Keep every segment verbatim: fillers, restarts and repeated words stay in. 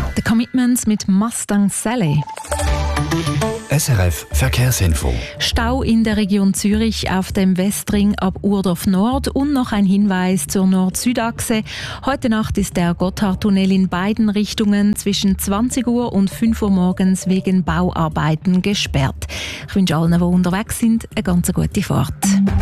The Commitments mit Mustang Sally. S R F Verkehrsinfo. Stau in der Region Zürich auf dem Westring ab Urdorf Nord und noch ein Hinweis zur Nord-Süd-Achse. Heute Nacht ist der Gotthardtunnel in beiden Richtungen zwischen zwanzig Uhr und fünf Uhr morgens wegen Bauarbeiten gesperrt. Ich wünsche allen, die unterwegs sind, eine ganz gute Fahrt.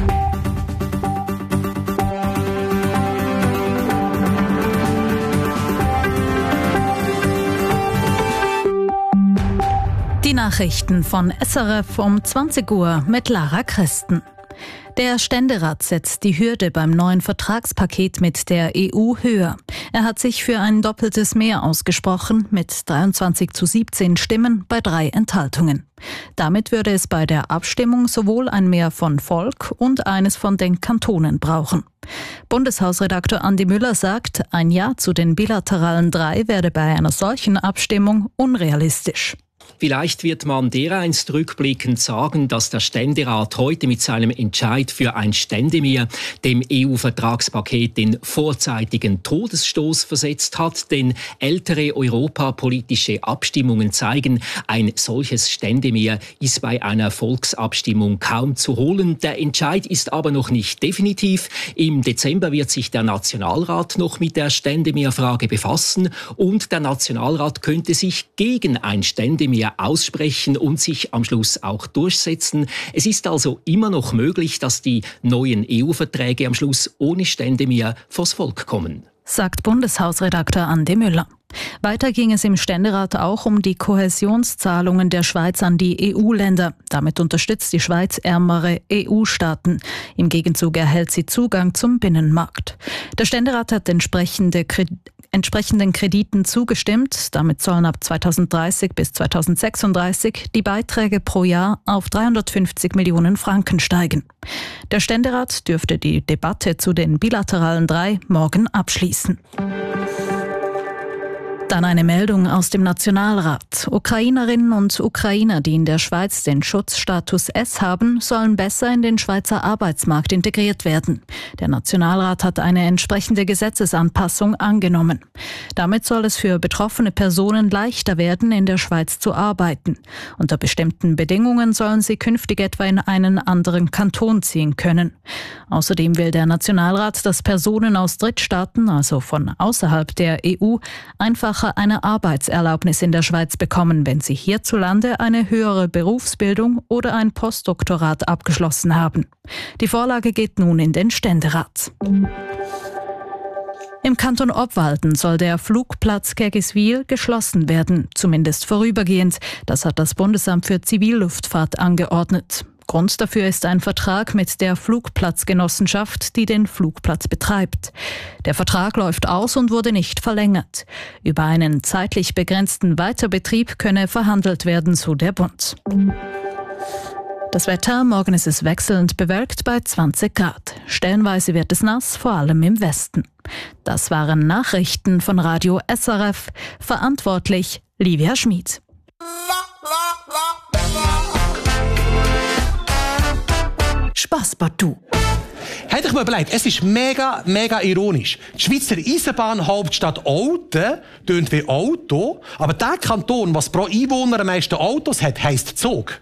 Die Nachrichten von S R F um zwanzig Uhr mit Lara Christen. Der Ständerat setzt die Hürde beim neuen Vertragspaket mit der E U höher. Er hat sich für ein doppeltes Mehr ausgesprochen, mit dreiundzwanzig zu siebzehn Stimmen bei drei Enthaltungen. Damit würde es bei der Abstimmung sowohl ein Mehr von Volk und eines von den Kantonen brauchen. Bundeshausredakteur Andi Müller sagt, ein Ja zu den bilateralen drei werde bei einer solchen Abstimmung unrealistisch. Vielleicht wird man dereinst rückblickend sagen, dass der Ständerat heute mit seinem Entscheid für ein Ständemehr dem E U-Vertragspaket den vorzeitigen Todesstoß versetzt hat, denn ältere europapolitische Abstimmungen zeigen, ein solches Ständemehr ist bei einer Volksabstimmung kaum zu holen. Der Entscheid ist aber noch nicht definitiv. Im Dezember wird sich der Nationalrat noch mit der Ständemehrfrage befassen und der Nationalrat könnte sich gegen ein Ständemehr aussprechen und sich am Schluss auch durchsetzen. Es ist also immer noch möglich, dass die neuen E U-Verträge am Schluss ohne Ständemehr vors Volk kommen, sagt Bundeshausredakteur Andi Müller. Weiter ging es im Ständerat auch um die Kohäsionszahlungen der Schweiz an die E U-Länder. Damit unterstützt die Schweiz ärmere E U-Staaten. Im Gegenzug erhält sie Zugang zum Binnenmarkt. Der Ständerat hat entsprechende Kredite entsprechenden Krediten zugestimmt. Damit sollen ab zweitausenddreißig bis zweitausendsechsunddreißig die Beiträge pro Jahr auf dreihundertfünfzig Millionen Franken steigen. Der Ständerat dürfte die Debatte zu den bilateralen drei morgen abschließen. Dann eine Meldung aus dem Nationalrat. Ukrainerinnen und Ukrainer, die in der Schweiz den Schutzstatus S haben, sollen besser in den Schweizer Arbeitsmarkt integriert werden. Der Nationalrat hat eine entsprechende Gesetzesanpassung angenommen. Damit soll es für betroffene Personen leichter werden, in der Schweiz zu arbeiten. Unter bestimmten Bedingungen sollen sie künftig etwa in einen anderen Kanton ziehen können. Außerdem will der Nationalrat, dass Personen aus Drittstaaten, also von außerhalb der E U, einfach eine Arbeitserlaubnis in der Schweiz bekommen, wenn sie hierzulande eine höhere Berufsbildung oder ein Postdoktorat abgeschlossen haben. Die Vorlage geht nun in den Ständerat. Im Kanton Obwalden soll der Flugplatz Gergiswil geschlossen werden, zumindest vorübergehend. Das hat das Bundesamt für Zivilluftfahrt angeordnet. Grund dafür ist ein Vertrag mit der Flugplatzgenossenschaft, die den Flugplatz betreibt. Der Vertrag läuft aus und wurde nicht verlängert. Über einen zeitlich begrenzten Weiterbetrieb könne verhandelt werden, so der Bund. Das Wetter, morgen ist es wechselnd bewölkt bei zwanzig Grad. Stellenweise wird es nass, vor allem im Westen. Das waren Nachrichten von Radio S R F. Verantwortlich Livia Schmid. Spass, Batu. Hätte ich mir überlegt, es ist mega, mega ironisch. Die Schweizer Eisenbahnhauptstadt Olten tönt wie Auto, aber der Kanton, was pro Einwohner am meisten Autos hat, heisst Zug.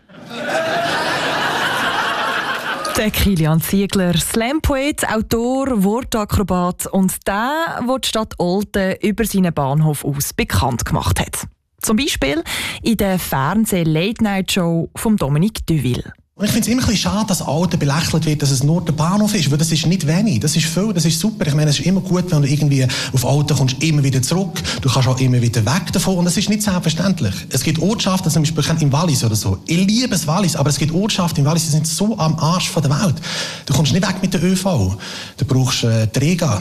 Der Kilian Ziegler, Slam-Poet, Autor, Wortakrobat und der, der die Stadt Olten über seinen Bahnhof aus bekannt gemacht hat. Zum Beispiel in der Fernseh-Late-Night-Show von Dominique Deville. Und ich finde es immer ein bisschen schade, dass Alten belächelt wird, dass es nur der Bahnhof ist, weil das ist nicht wenig, das ist viel, das ist super. Ich meine, es ist immer gut, wenn du irgendwie auf Alten kommst, immer wieder zurück, du kannst auch immer wieder weg davon und das ist nicht selbstverständlich. Es gibt Ortschaften, zum Beispiel im Wallis oder so, ich liebe das Wallis, aber es gibt Ortschaften im Wallis, die sind so am Arsch von der Welt. Du kommst nicht weg mit der ÖV, du brauchst äh, die Rega.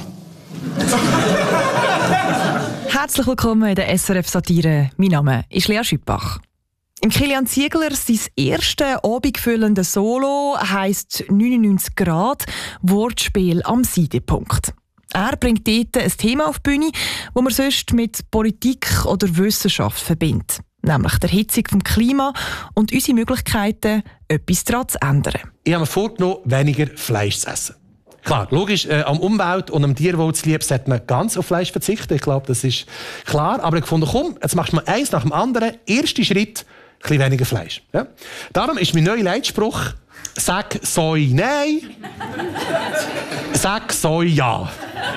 Herzlich willkommen in der S R F-Satire. Mein Name ist Lea Schüppach. Im Kilian Ziegler sein erste abendfüllende Solo heisst neunundneunzig Grad Wortspiel am Seidepunkt. Er bringt dort ein Thema auf die Bühne, das man sonst mit Politik oder Wissenschaft verbindet. Nämlich der Hitzung vom Klima und unsere Möglichkeiten, etwas daran zu ändern. Ich habe mir vorgenommen, weniger Fleisch zu essen. Klar, logisch, äh, am Umwelt und am Tierwohl zu lieb sollte man ganz auf Fleisch verzichten. Ich glaube, das ist klar. Aber ich gefunden, komm, jetzt machst du mal eins nach dem anderen. Erster Schritt, ein bisschen weniger Fleisch. Ja? Darum ist mein neuer Leitspruch, sag Soi nein, sag Soi ja.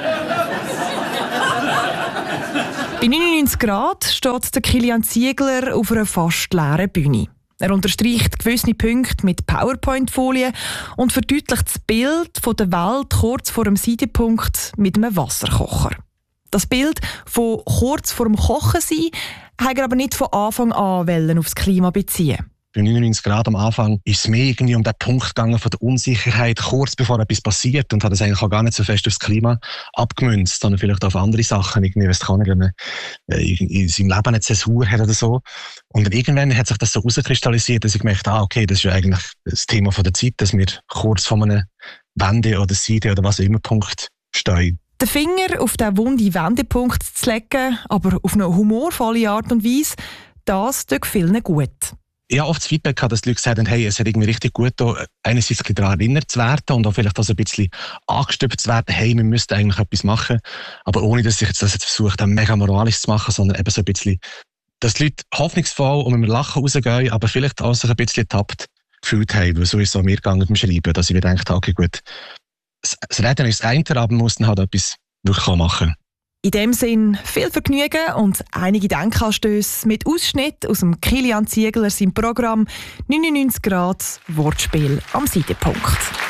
Bei neunundneunzig Grad steht der Kilian Ziegler auf einer fast leeren Bühne. Er unterstreicht gewisse Punkte mit PowerPoint-Folien und verdeutlicht das Bild von der Welt kurz vor dem Seidepunkt mit einem Wasserkocher. Das Bild von kurz vor dem Kochen sein, hat er aber nicht von Anfang an aufs Klima beziehen. Bei neunundneunzig Grad am Anfang ist es mehr irgendwie um den Punkt gegangen von der Unsicherheit, kurz bevor etwas passiert, und hat es eigentlich auch gar nicht so fest aufs Klima abgemünzt, sondern vielleicht auf andere Sachen. Irgendwie, weiss ich nicht, wenn man in seinem Leben eine Zäsur hat oder so. Und dann irgendwann hat sich das so herauskristallisiert, dass ich gemerkt habe, ah, okay, das ist ja eigentlich das Thema von der Zeit, dass wir kurz vor einem Wende- oder Seite- oder was auch immer Punkt stehen. Den Finger auf den wunden Wendepunkt zu legen, aber auf eine humorvolle Art und Weise, das tut vielen gut. Ich habe oft das Feedback gehabt, dass die Leute gesagt haben, hey, es hat irgendwie richtig gut getan, einerseits daran erinnert zu werden und auch vielleicht auch so ein bisschen angestöpft zu werden, hey, wir müssten eigentlich etwas machen, aber ohne, dass ich jetzt das jetzt versuche, mega moralisch zu machen, sondern eben so ein bisschen, dass die Leute hoffnungsvoll und mit dem Lachen rausgehen, aber vielleicht auch sich ein bisschen ertappt gefühlt haben, weil so ist es auch mir gegangen beim Schreiben, dass ich mir gedacht habe, okay, gut, das Reden ist das eine, aber man muss dann halt etwas wirklich machen. In dem Sinn viel Vergnügen und einige Denkanstöße mit Ausschnitt aus dem Kilian Ziegler seinem Programm neunundneunzig Grad Wortspiel am Seidepunkt.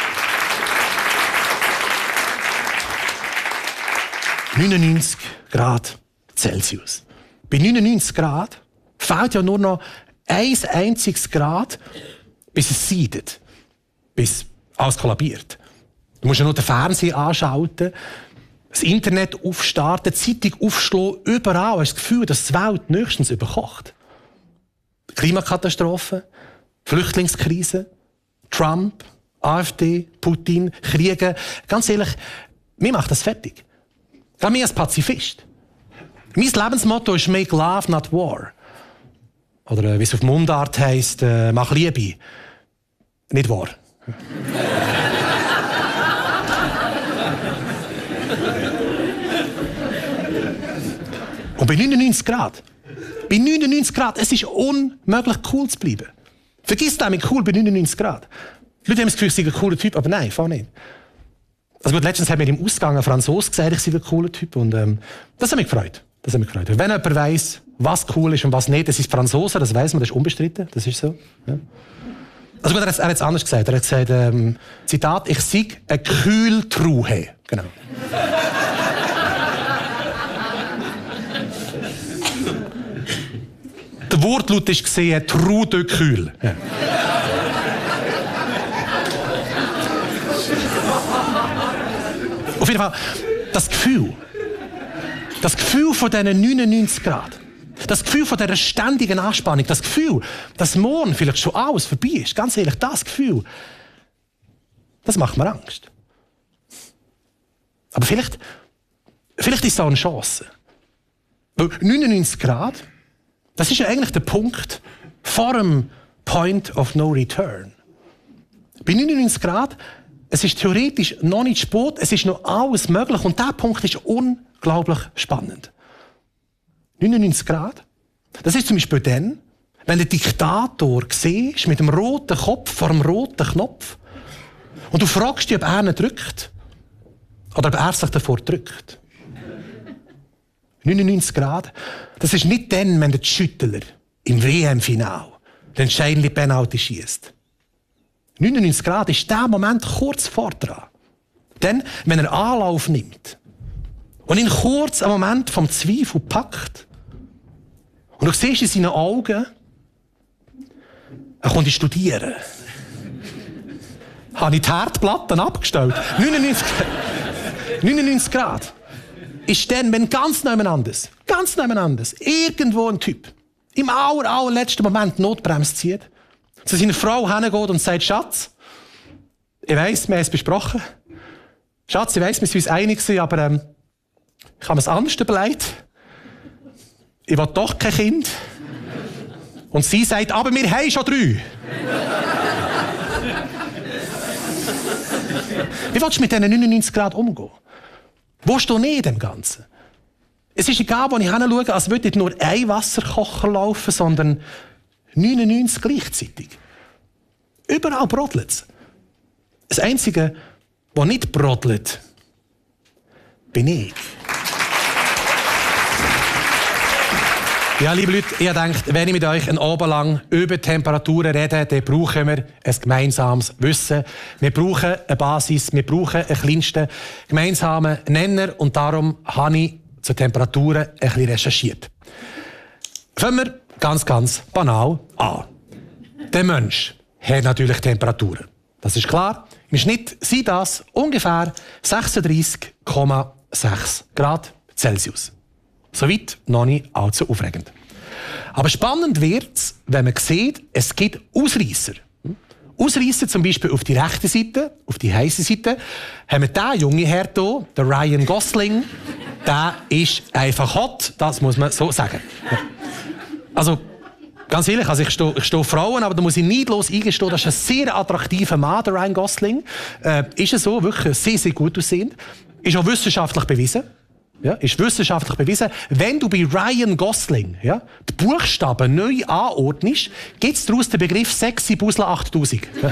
neunundneunzig Grad Celsius. Bei neunundneunzig Grad fehlt ja nur noch ein einziges Grad, bis es seidet, bis alles kollabiert. Du musst ja nur den Fernseher anschalten, das Internet aufstarten, die Zeitung aufschlagen, überall hast du das Gefühl, dass die Welt nächstens überkocht. Klimakatastrophe, Flüchtlingskrise, Trump, AfD, Putin, Kriege. Ganz ehrlich, mir macht das fertig. Gerade mir als Pazifist. Mein Lebensmotto ist «Make love, not war». Oder äh, wie es auf Mundart heisst, äh, «Mach Liebe, nicht wahr». Und bei neunundneunzig Grad, bei neunundneunzig Grad, es ist unmöglich cool zu bleiben. Vergiss damit cool bei neunundneunzig Grad. Die Leute haben das Gefühl, ich sei ein cooler Typ, aber nein, fahr nicht. Also gut, letztens hat mir im Ausgang ein Franzose gesagt, ich sei ein cooler Typ, und ähm, das hat mich gefreut. Das hat mich gefreut. Wenn jemand weiss, was cool ist und was nicht, das ist Franzose, das weiss man, das ist unbestritten, das ist so. Ja. Also gut, er hat es anders gesagt. Er hat gesagt, ähm, Zitat, ich sei eine Kühltruhe. Genau. Der Wortlaut war gesehen, True de Kühl. Ja. Auf jeden Fall, das Gefühl, das Gefühl von diesen neunundneunzig Grad, das Gefühl von dieser ständigen Anspannung, das Gefühl, dass morgen vielleicht schon alles vorbei ist, ganz ehrlich, das Gefühl, das macht mir Angst. Aber vielleicht, vielleicht ist es auch eine Chance. Weil neunundneunzig Grad, das ist ja eigentlich der Punkt vor dem Point of No Return. Bei neunundneunzig Grad, es ist theoretisch noch nicht spät, es ist noch alles möglich und dieser Punkt ist unglaublich spannend. neunundneunzig Grad, das ist zum Beispiel dann, wenn der Diktator siehst, mit dem roten Kopf vor dem roten Knopf, und du fragst dich, ob er ihn drückt oder ob er sich davor drückt. neunundneunzig Grad, das ist nicht dann, wenn der Schüttler im W M-Final den entscheidenden Penalty schießt. neunundneunzig Grad ist der Moment kurz vor dran. Dann, wenn er Anlauf nimmt und ihn kurz einen Moment vom Zweifel packt und du siehst in seinen Augen, er kommt studieren. Habe ich die Herdplatten abgestellt. neunundneunzig Grad. Ist dann, wenn ganz nebeneinander, ganz nebeneinander, irgendwo ein Typ im aller, allerletzten Moment die Notbremse zieht, zu seiner Frau hingeht und sagt, Schatz, ich weiss, wir haben es besprochen. Schatz, ich weiss, wir sind uns einig, aber ähm, ich habe mir es anders überlegt. Ich will doch kein Kind. Und sie sagt, aber wir haben schon drei. Wie willst du mit diesen neunundneunzig Grad umgehen? Wo stehst du nicht in dem Ganzen? Es ist egal, wo ich hinschaue, als würde nicht nur ein Wasserkocher laufen, sondern neunundneunzig gleichzeitig. Überall brodelt es. Das Einzige, was nicht brodelt, bin ich. Ja, liebe Leute, ihr denkt, wenn ich mit euch ein Abend lang über Temperaturen rede, dann brauchen wir ein gemeinsames Wissen. Wir brauchen eine Basis, wir brauchen einen kleinsten gemeinsamen Nenner und darum habe ich zu Temperaturen ein bisschen recherchiert. Fangen wir ganz, ganz banal an. Der Mensch hat natürlich Temperaturen. Das ist klar. Im Schnitt sind das ungefähr sechsunddreissig Komma sechs Grad Celsius. Soweit noch nicht allzu aufregend. Aber spannend wird es, wenn man sieht, es gibt Ausreisser. Ausreisser zum Beispiel auf die rechte Seite, auf die heisse Seite, haben wir diesen jungen Herr hier, der Ryan Gosling. Der ist einfach hot, das muss man so sagen. Also, ganz ehrlich, also ich stehe, ich stehe Frauen, aber da muss ich neidlos eingestehen, das ist ein sehr attraktiver Mann, der Ryan Gosling. Äh, ist er so, wirklich sehr, sehr gut aussehend. Ist auch wissenschaftlich bewiesen. Ja, ist wissenschaftlich bewiesen. Wenn du bei Ryan Gosling ja, die Buchstaben neu anordnest, gibt es daraus den Begriff Sexy Busla achttausend. Ja.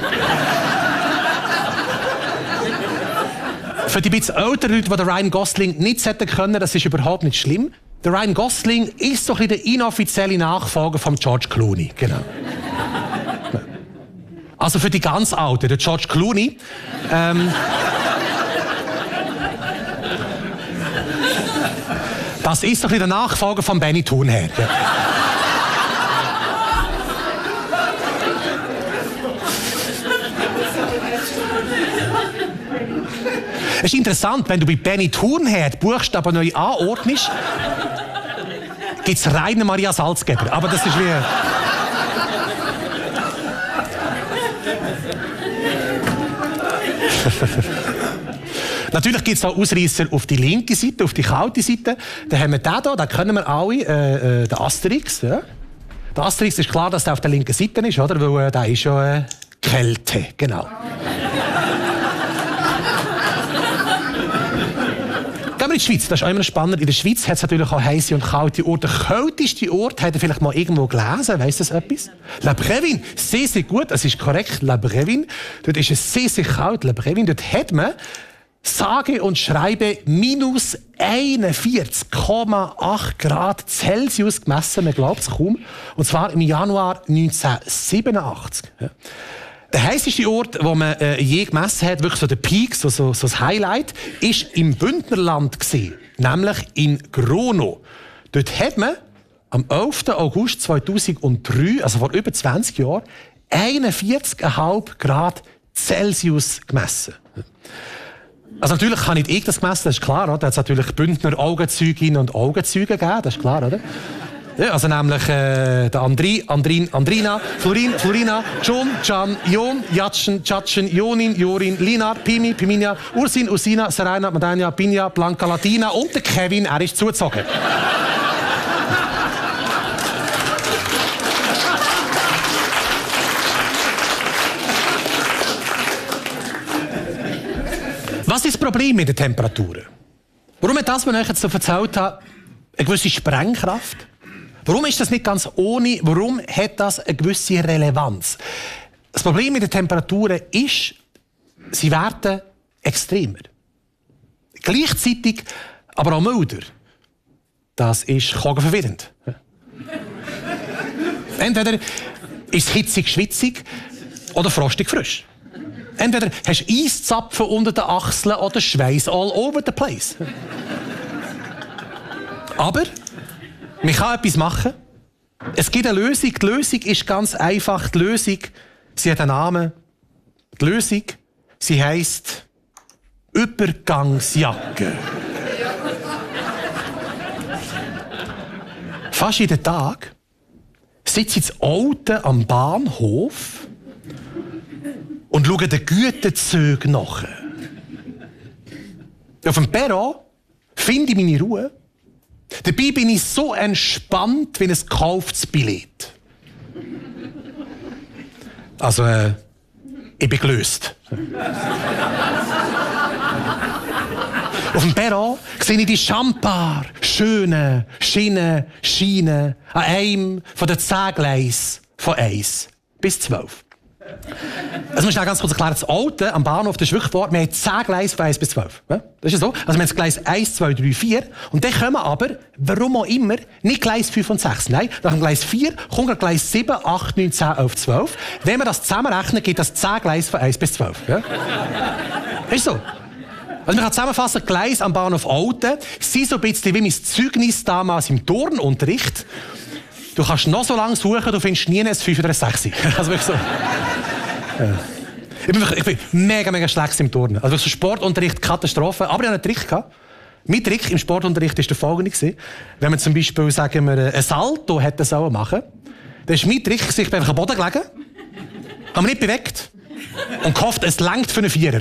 Für die bisschen älteren Leute, die den Ryan Gosling nicht hätten können, das ist überhaupt nicht schlimm. Der Ryan Gosling ist so ein bisschen der inoffizielle Nachfolger von George Clooney. Genau. Also für die ganz Alten, der George Clooney. Ähm, Das ist doch der Nachfolger von Benny Thurnherr. Ja. Es ist interessant, wenn du bei Benny Thurnherr die Buchstaben neu anordnest, gibt es Rainer Maria Salzgeber. Aber das ist wie... Natürlich gibt es auch Ausreisser auf die linke Seite, auf die kalte Seite. Da haben wir den hier, den kennen wir alle, äh, äh, den Asterix. Ja. Der Asterix ist klar, dass der auf der linken Seite ist, oder? Weil äh, der ist ja äh, Kälte, genau. Gehen wir in die Schweiz, das ist auch immer spannend. In der Schweiz hat es natürlich auch heisse und kalte Orte. Der kälteste Ort, hat er vielleicht mal irgendwo gelesen, weiss das etwas? La Brevin, sehr, sehr gut, das ist korrekt, La Brevin. Dort ist es sehr, sehr kalt, La Brevin. Dort hat man sage und schreibe minus einundvierzig Komma acht Grad Celsius gemessen, man glaubt es kaum. Und zwar im Januar neunzehnhundertsiebenundachtzig. Ja. Der heisseste Ort, wo man äh, je gemessen hat, wirklich so der Peak, so, so, so das Highlight, ist im Bündnerland gewesen, nämlich in Grono. Dort hat man am elften August zweitausenddrei, also vor über zwanzig Jahren, einundvierzig Komma fünf Grad Celsius gemessen. Also natürlich kann nicht ich das gemessen, das ist klar, oder? Da hat es natürlich Bündner Augenzeuginnen und Augenzeuge gegeben, das ist klar, oder? Ja, also nämlich äh, der Andri, Andrin, Andrina, Florin, Florina, John, Can, Jon, Jatschen, Tschatschen, Jonin, Jorin, Linar, Pimi, Piminia, Ursin, Usina, Serena, Madania, Pinja, Blanca, Latina und der Kevin, er ist zugezogen. Was ist das Problem mit den Temperaturen? Warum hat das, was ich euch jetzt so erzählt habe, eine gewisse Sprengkraft? Warum ist das nicht ganz ohne? Warum hat das eine gewisse Relevanz? Das Problem mit den Temperaturen ist, sie werden extremer. Gleichzeitig aber auch milder. Das ist verwirrend. Entweder ist es hitzig, schwitzig oder frostig, frisch. Entweder hast du Eiszapfen unter den Achseln oder Schweiß all over the place. Aber man kann etwas machen. Es gibt eine Lösung. Die Lösung ist ganz einfach. Die Lösung, sie hat einen Namen. Die Lösung, sie heisst Übergangsjacke. Fast jeden Tag sitze ich in Alten am Bahnhof und schaue den Gütezügen nach. Auf dem Perron finde ich meine Ruhe. Dabei bin ich so entspannt wie ein gekauftes Billett. Also, äh, ich bin gelöst. Auf dem Perron sehe ich die schambar schönen Schienen, Schienen an einem von den zehn Gleisen von eins bis zwölf. Also, muss ich ganz kurz erklären, das Alte am Bahnhof, das ist wirklich wahr, wir haben zehn Gleise von eins bis zwölf. Das ist ja so. Also, wir haben das Gleis eins, zwei, drei, vier. Und dann kommen aber, warum auch immer, nicht Gleis fünf und sechs. Nein, nach dem Gleis vier kommt Gleis sieben, acht, neun, zehn, elf, zwölf. Wenn wir das zusammenrechnen, gibt das zehn Gleise von eins bis zwölf. Ja? Ist so. Also, man kann zusammenfassen, Gleise am Bahnhof Alten sind so ein bisschen wie mein Zeugnis damals im Turnunterricht. Du kannst noch so lange suchen, du findest nie ein fünf oder ein sechs. Also wirklich so. Ja. Ich, bin wirklich, ich bin mega, mega schlecht im Turnen. Also so Sportunterricht, Katastrophe. Aber ich hatte einen Trick gehabt. Mein Trick im Sportunterricht war der folgende. Wenn man zum Beispiel, sagen wir, ein Salto hätte sollen machen, dann ist mein Trick, ich bin einfach am Boden gelegen, habe mich nicht bewegt und gehofft, es reicht für einen Vierer.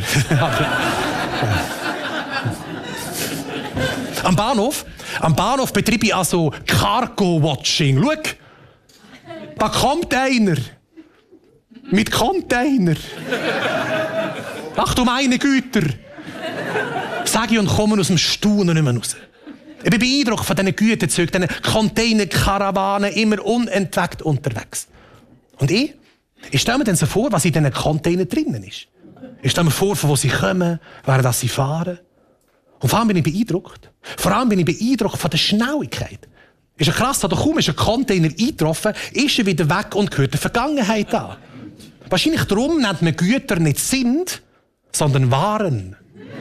Am Bahnhof, am Bahnhof betreibe ich also Cargo-Watching. Schau, da kommt einer. Mit Container. Ach du meine Güter. Sag ich und komme aus dem Staunen nicht mehr raus. Ich bin beeindruckt von diesen Gütezügen, diesen Container-Karawanen, immer unentwegt unterwegs. Und ich? Ich stelle mir dann so vor, was in diesen Containern drinnen ist. Ich stelle mir vor, von wo sie kommen, während sie fahren. Und vor allem bin ich beeindruckt. Vor allem bin ich beeindruckt von der Schnelligkeit. Ist ja krass, da kaum ist ein Container eingetroffen, ist er wieder weg und gehört der Vergangenheit an. Wahrscheinlich darum nennt man Güter nicht sind, sondern Waren.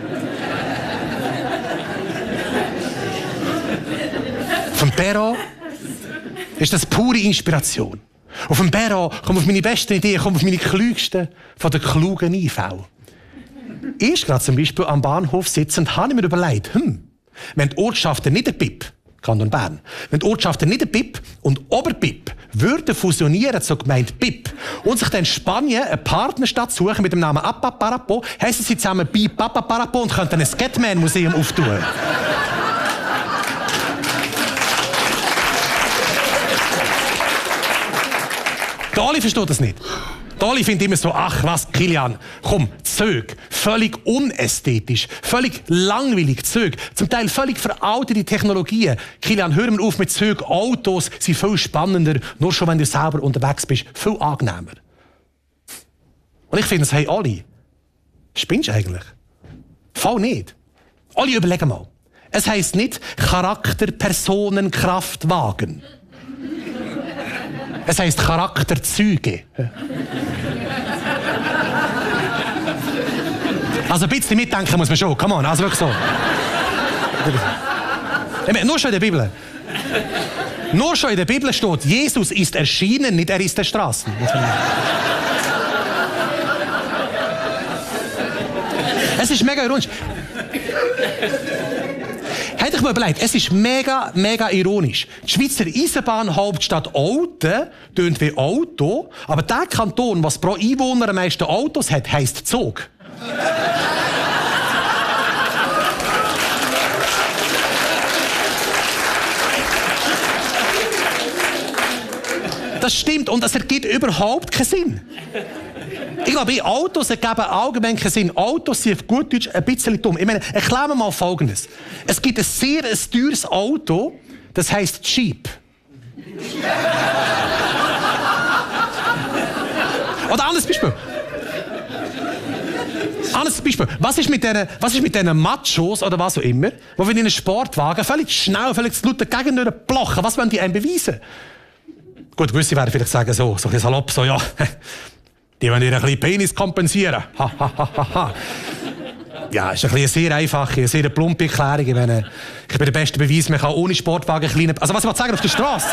Vom Perron ist das pure Inspiration. Auf dem Perron komme auf meine besten Ideen, komme auf meine klügsten von den klugen Einfällen. Erst gerade zum Beispiel am Bahnhof sitzend, habe ich mir überlegt, hm, wenn die Ortschaften nicht ein Pip, Kanton Bern, wenn die Ortschaften nicht ein Pip und Oberpip würden fusionieren zur Gemeinde Pip und sich dann in Spanien eine Partnerstadt suchen mit dem Namen Apaparapo, heissen sie zusammen Bip Apaparapo und könnten ein Scatman-Museum auftun. Der Ali versteht das nicht. Der Ali findet immer so, ach was, Kilian, komm, Zög, völlig unästhetisch, völlig langweilig Zög, zum Teil völlig veraltete Technologien. Kilian, hör mir auf mit Zög, Autos sind viel spannender, nur schon wenn du selber unterwegs bist, viel angenehmer. Und ich finde, hey Ali, spinnst du eigentlich? Voll nicht. Ali, überleg mal. Es heisst nicht Charakter, Personen, Kraft, Wagen. Es heisst Charakterzüge. Also ein bisschen mitdenken muss man schon. Come on, also wirklich so. Nur schon in der Bibel. Nur schon in der Bibel steht, Jesus ist erschienen, nicht er ist der Straßen. Es ist mega ironisch. Hätte ich mir überlegt, es ist mega, mega ironisch. Die Schweizer Eisenbahnhauptstadt Olten tönt wie Auto, aber der Kanton, der pro Einwohner am meisten Autos hat, heisst Zug. Das stimmt und es ergibt überhaupt keinen Sinn. Ich glaube, Autos ergeben allgemein keinen Sinn. Autos sind auf gut Deutsch ein bisschen dumm. Ich meine, erklären wir mal Folgendes. Es gibt ein sehr ein teures Auto, das heisst Jeep. Oder anderes Beispiel. Anderes Beispiel. Was ist mit diesen, was ist mit diesen Machos oder was auch immer, die in einem Sportwagen völlig schnell, völlig zu laut dagegen plochen? Was wollen die einem beweisen? Gut, gewisse werden vielleicht sagen, so, so ein salopp, so, ja, die wollen ihren kleinen Penis kompensieren. Ha, ha, ha, ha, ha. Ja, ist eine sehr einfache, eine sehr plumpe Erklärung. Ich meine, ich bin der beste Beweis, man kann ohne Sportwagen kleine... Also was ich sagen, auf der Straße.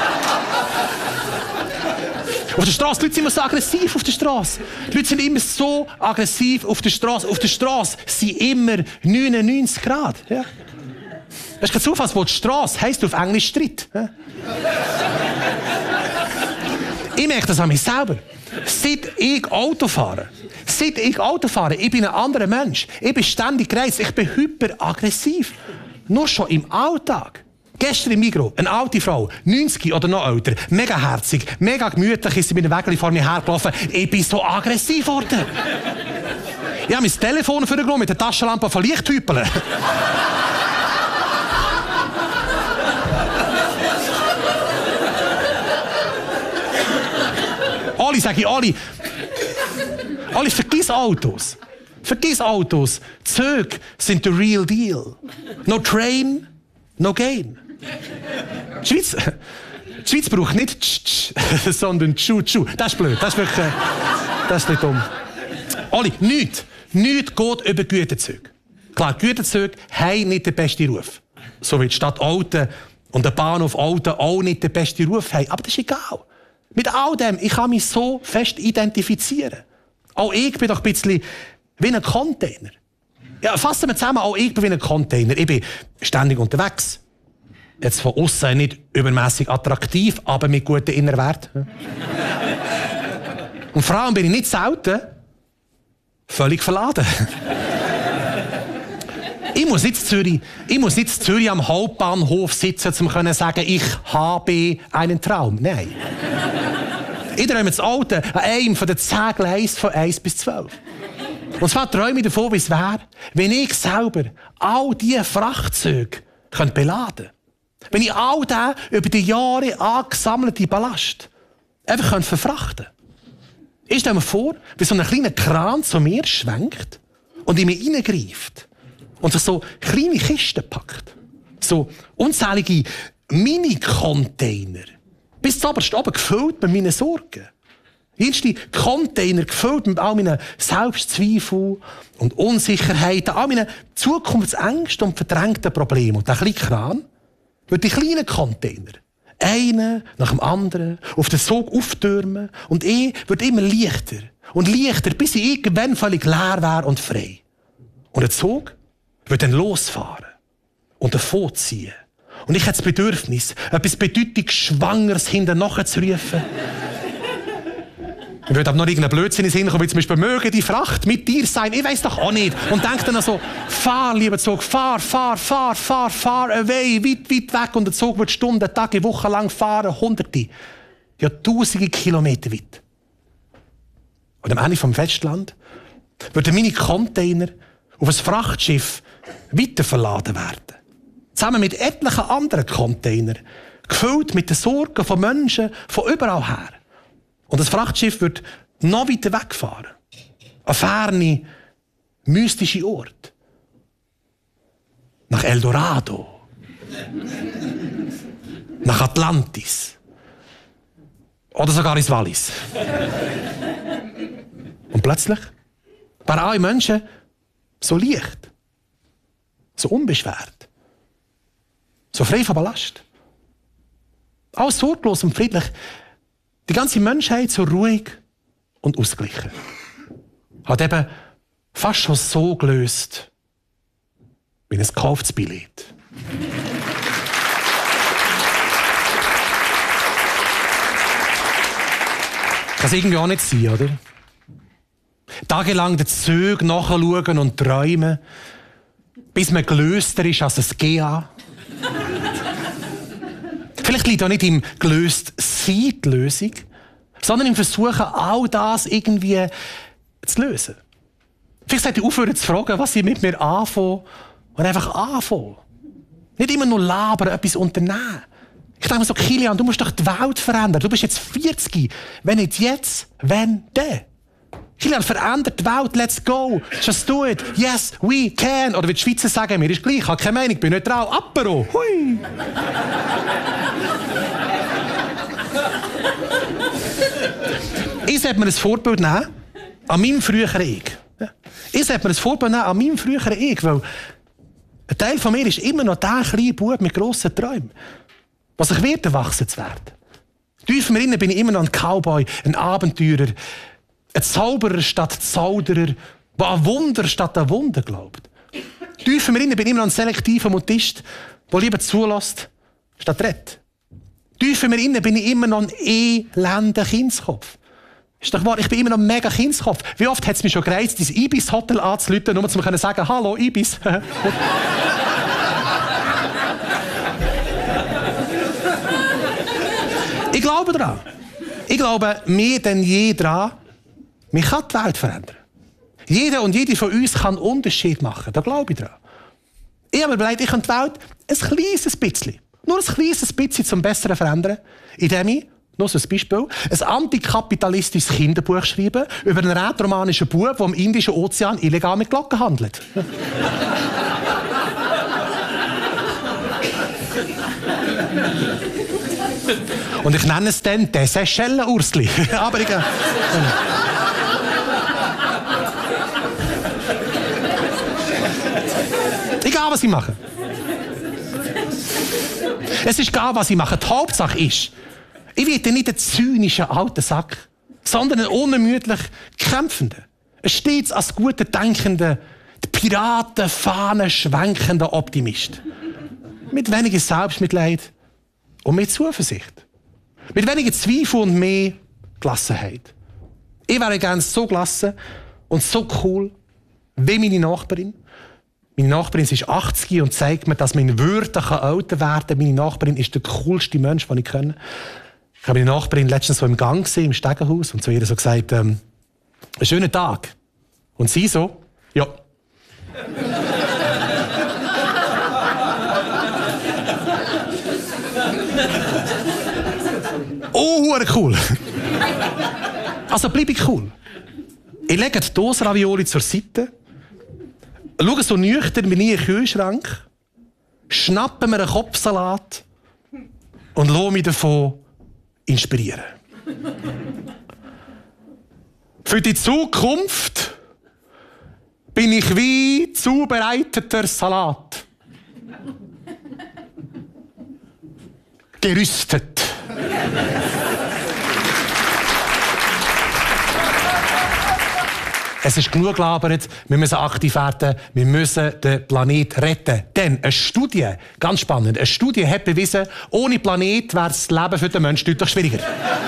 Auf der Straße, die Leute sind immer so aggressiv auf der Straße. Die Leute sind immer so aggressiv auf der Straße. Auf der Straße sind immer neunundneunzig Grad. Ja. Das ist kein Zufall, wo die Straße heisst auf Englisch Street. Ja. Ich merke das an mich selber. Seit ich Auto fahre, seit ich Auto fahre, ich bin ein anderer Mensch. Ich bin ständig gereizt, ich bin hyperaggressiv. Nur schon im Alltag. Gestern im Migros, eine alte Frau, neunzig oder noch älter, mega herzig, mega gemütlich, ist sie mit einem Wägeli vor mir hergelaufen. Ich bin so aggressiv geworden. Ich habe mein Telefon vorgenommen mit der Taschenlampe von Lichthüpeln. Oli, sag ich, Oli. Oli, vergiss Autos. Vergiss Autos. Züge sind the real deal. No train, no gain. Die Schweiz, die Schweiz braucht nicht tsch, tsch, sondern tschu, tschu. Das ist blöd. Das ist wirklich, das ist nicht dumm. Oli, nichts. Nichts geht über Güterzüge. Klar, Güterzüge haben nicht den besten Ruf. So wie die Stadt Olten und der Bahnhof Olten auch nicht den besten Ruf haben. Aber das ist egal. Mit all dem, ich kann mich so fest identifizieren. Auch ich bin doch ein bisschen wie ein Container. Ja, fassen wir zusammen, auch ich bin wie ein Container. Ich bin ständig unterwegs. Jetzt von außen nicht übermäßig attraktiv, aber mit guten Innerwerten. Und vor allem bin ich nicht selten völlig verladen. Ich muss nicht in Zürich, ich muss nicht in Zürich am Hauptbahnhof sitzen, um zu sagen, ich habe einen Traum. Nein. Ich träume das Alte an einem von den zehn Gleisen von eins bis zwölf. Und zwar träume ich davon, wie es wäre, wenn ich selber all diese Frachtzüge beladen könnte. Wenn ich all den über die Jahre angesammelte Ballast einfach verfrachten könnte. Ich stelle mir vor, wie so ein kleiner Kran zu mir schwenkt und in mich hineingreift und sich so kleine Kisten packt. So unzählige Mini-Container. Bis zuoberst oben gefüllt mit meinen Sorgen. Jüngste Container gefüllt mit all meinen Selbstzweifeln und Unsicherheiten, all meinen Zukunftsängsten und verdrängten Problemen. Und der kleine Kran wird die kleinen Container, einen nach dem anderen, auf den Sog auftürmen und ich wird immer leichter und leichter, bis ich irgendwann völlig leer wäre und frei. Und der Zug wird dann losfahren und davonziehen. Und ich habe das Bedürfnis, etwas bedeutungsschwangeres hinterher zu rufen. Ich würde aber noch irgendeinen Blödsinn in den Sinn kommen, wie zum Beispiel, möge die Fracht mit dir sein. Ich weiss doch auch nicht. Und denke dann so, fahr, lieber Zug, fahr, fahr, fahr, fahr, fahr away, weit, weit weg. Und der Zug wird Stunden, Tage, Wochen lang fahren, Hunderte, ja Tausende Kilometer weit. Und am Ende vom Festland würden meine Container auf ein Frachtschiff weiterverladen werden. Zusammen mit etlichen anderen Containern, gefüllt mit den Sorgen von Menschen von überall her. Und das Frachtschiff wird noch weiter wegfahren. An ferne, mystische Ort. Nach Eldorado. Nach Atlantis. Oder sogar ins Wallis. Und plötzlich waren alle Menschen so leicht. So unbeschwert. So frei von Ballast. Alles sorglos und friedlich. Die ganze Menschheit so ruhig und ausgeglichen. Hat eben fast schon so gelöst wie ein gekauftes Billett. Kann es irgendwie auch nicht sein, oder? Tagelang den Züg nachschauen und träumen, bis man gelöster ist als ein G A. Vielleicht liegt auch nicht im gelöst sein die Lösung, sondern im Versuchen, all das irgendwie zu lösen. Vielleicht sollte ich aufhören zu fragen, was ich mit mir anfange, und einfach anfangen. Nicht immer nur labern, etwas unternehmen. Ich denke mir so, Kilian, du musst doch die Welt verändern. Du bist jetzt vierzig. Wenn nicht jetzt, wenn dann? Kilian, verändert die Welt, let's go. Just do it. Yes, we can. Oder wie die Schweizer sagen, mir ist gleich, ich habe keine Meinung, bin neutral. Apero. Hui. Ich sollte mir ein Vorbild nehmen an meinem früheren Ich. Ich sollte mir ein Vorbild nehmen an meinem früheren Ich, weil ein Teil von mir ist immer noch der kleine Bub mit grossen Träumen, was ich werde, erwachsen zu werden. Tief in mir innen bin ich immer noch ein Cowboy, ein Abenteurer, ein Zauberer statt Zauderer, der an Wunder statt an Wunder glaubt. Tief in mir innen bin ich immer noch ein selektiver Mutist, der lieber zulässt statt redet. Tief in mir innen bin ich immer noch ein elender Kindskopf. Ist doch wahr, ich bin immer noch ein mega Kindskopf. Wie oft hat es mich schon gereizt, ins Ibis-Hotel anzurufen, nur um zu sagen, hallo Ibis. Ich glaube daran. Ich glaube mehr denn je daran, man kann die Welt verändern. Jeder und jede von uns kann einen Unterschied machen. Da glaube ich dran. Ich habe mir überlegt, ich kann die Welt ein kleines bisschen, nur ein kleines bisschen zum Besseren verändern, indem ich, noch so ein Beispiel, ein antikapitalistisches Kinderbuch schreibe über einen rätoromanischen Bub, der im Indischen Ozean illegal mit Glocken handelt. Und ich nenne es dann «Der Seychellen-Ursli». Aber ich... Äh, Egal, was ich mache. Es ist egal, was ich mache. Die Hauptsache ist, ich werde nicht ein zynischer alter Sack, sondern ein unermüdlich kämpfender, ein stets als guter denkender, Piraten, Fahnen schwenkender Optimist. Mit weniger Selbstmitleid und mehr Zuversicht. Mit weniger Zweifel und mehr Gelassenheit. Ich wäre gerne so gelassen und so cool wie meine Nachbarin. Meine Nachbarin ist achtzig und zeigt mir, dass man in Würde älter werden kann. Meine Nachbarin ist der coolste Mensch, den ich kenne. Ich habe meine Nachbarin letztens so im Gang gesehen, im Stegenhaus, und zu ihr so gesagt, ähm, einen schönen Tag. Und sie so, ja. Oh, cool. Also bleib ich cool. Ich lege die Dose Ravioli zur Seite, schaue so nüchtern wie nie in den Kühlschrank, schnappe mir einen Kopfsalat und lasse mich davon inspirieren. Für die Zukunft bin ich wie zubereiteter Salat. Gerüstet. Es ist genug gelabert, wir müssen aktiv werden, wir müssen den Planet retten. Denn eine Studie, ganz spannend, eine Studie hat bewiesen, ohne Planet wäre das Leben für den Menschen deutlich schwieriger.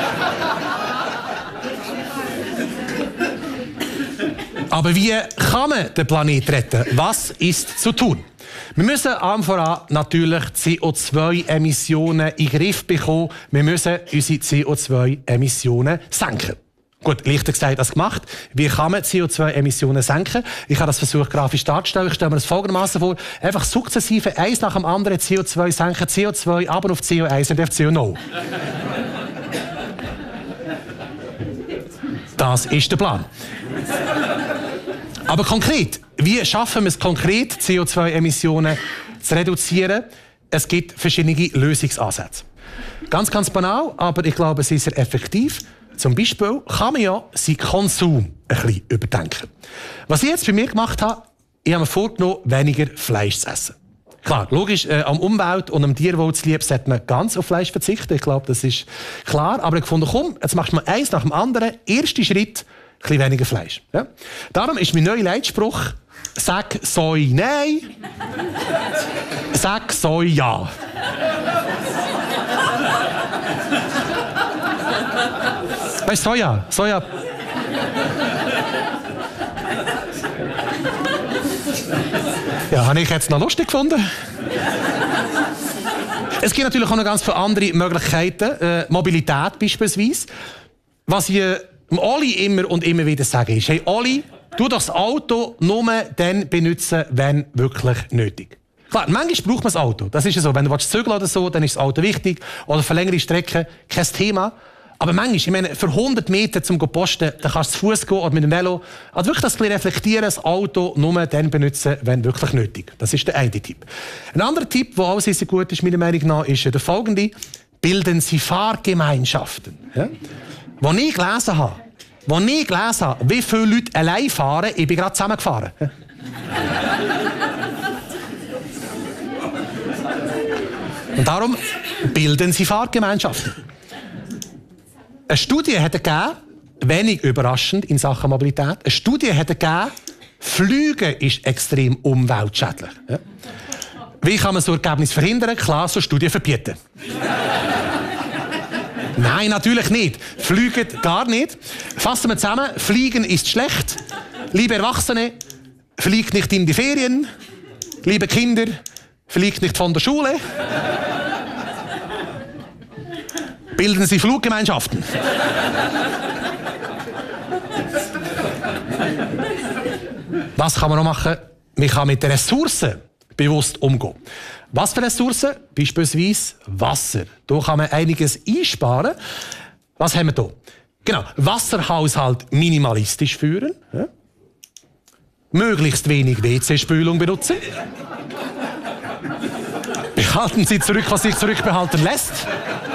Aber wie kann man den Planet retten? Was ist zu tun? Wir müssen an voran natürlich C O zwei Emissionen in den Griff bekommen. Wir müssen unsere C O zwei Emissionen senken. Gut, leichter gesagt als gemacht. Wie kann man C O zwei Emissionen senken? Ich habe das versucht, grafisch darzustellen. Ich stelle mir das folgendermaßen vor. Einfach sukzessive, eins nach dem anderen C O zwei senken, C O zwei aber auf C O eins und auf C O null. Das ist der Plan. Aber konkret, wie schaffen wir es konkret, C O zwei Emissionen zu reduzieren? Es gibt verschiedene Lösungsansätze. Ganz, ganz banal, aber ich glaube, es ist sehr effektiv. Zum Beispiel kann man ja seinen Konsum ein bisschen überdenken. Was ich jetzt bei mir gemacht habe, ich habe mir vorgenommen, weniger Fleisch zu essen. Klar, logisch, äh, am Umwelt und am Tierwohl zu lieb, sollte man ganz auf Fleisch verzichten. Ich glaube, das ist klar. Aber ich fand, komm, jetzt machst du mal eins nach dem anderen. Erster Schritt, ein bisschen weniger Fleisch. Ja? Darum ist mein neuer Leitspruch, sag Soi nein, sag Soi ja. Weißt du, Soja, Soja. Ja, habe ich jetzt noch lustig gefunden. Es gibt natürlich auch noch ganz viele andere Möglichkeiten. Äh, Mobilität beispielsweise. Was ich dem Oli immer und immer wieder sage, ist, hey Oli, tu doch das Auto nur dann benutzen, wenn wirklich nötig. Klar, manchmal braucht man das Auto. Das ist ja so. Wenn du zügeln oder so, dann ist das Auto wichtig. Oder für längere Strecken, kein Thema. Aber manchmal, ich meine, für hundert Meter zum Posten, dann kannst du zu Fuß gehen oder mit dem Velo. Also wirklich das ein bisschen reflektieren, das Auto nur dann benutzen, wenn wirklich nötig. Das ist der eine Tipp. Ein anderer Tipp, der auch sehr, sehr gut ist, meiner Meinung nach, ist der folgende. Bilden Sie Fahrgemeinschaften. Ja? Wo ich gelesen habe, wo ich gelesen habe, wie viele Leute allein fahren, ich bin gerade zusammengefahren. Ja? Und darum bilden Sie Fahrgemeinschaften. Eine Studie hat gegeben, wenig überraschend in Sachen Mobilität, eine Studie hat gegeben, Fliegen ist extrem umweltschädlich. Ja. Wie kann man so Ergebnisse verhindern? Klar, so Studien verbieten. Nein, natürlich nicht. Fliegen gar nicht. Fassen wir zusammen. Fliegen ist schlecht. Liebe Erwachsene, fliegt nicht in die Ferien. Liebe Kinder, fliegt nicht von der Schule. Bilden Sie Fluggemeinschaften. Was kann man noch machen? Man kann mit den Ressourcen bewusst umgehen. Was für Ressourcen? Beispielsweise Wasser. Da kann man einiges einsparen. Was haben wir hier? Genau, Wasserhaushalt minimalistisch führen. Ja. Möglichst wenig W C-Spülung benutzen. Behalten Sie zurück, was sich zurückbehalten lässt.